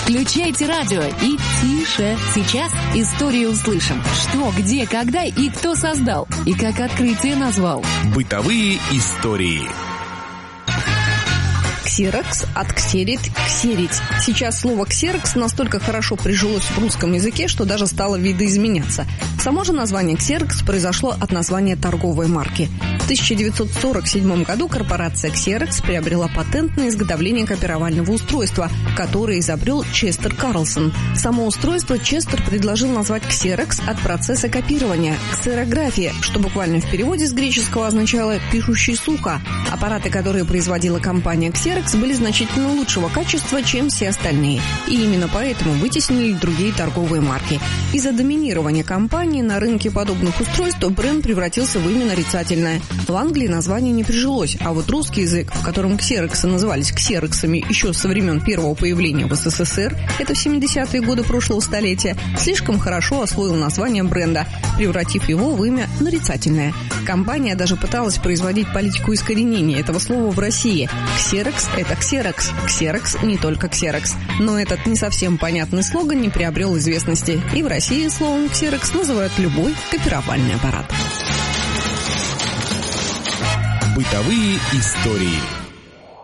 Включайте радио и тише. Сейчас историю услышим. Что, где, когда и кто создал. И как открытие назвал. Бытовые истории. Ксерокс от ксерит – ксерить. Сейчас слово «ксерокс» настолько хорошо прижилось в русском языке, что даже стало видоизменяться. Само же название «ксерокс» произошло от названия торговой марки. В 1947 году корпорация «Ксерокс» приобрела патент на изготовление копировального устройства, которое изобрел Честер Карлсон. Само устройство Честер предложил назвать «ксерокс» от процесса копирования – ксерография, что буквально в переводе с греческого означало «пишущий сухо». Аппараты, которые производила компания «Ксерокс», были значительно лучшего качества, чем все остальные. И именно поэтому вытеснили другие торговые марки. Из-за доминирования компании на рынке подобных устройств бренд превратился в имя нарицательное. В Англии название не прижилось, а вот русский язык, в котором ксероксы назывались ксероксами еще со времен первого появления в СССР, это в 70-е годы прошлого столетия, слишком хорошо освоил название бренда, превратив его в имя нарицательное. Компания даже пыталась производить политику искоренения этого слова в России. Ксерокс – это ксерокс. Ксерокс – не только ксерокс. Но этот не совсем понятный слоган не приобрел известности. И в России словом ксерокс называют любой копировальный аппарат. Бытовые истории.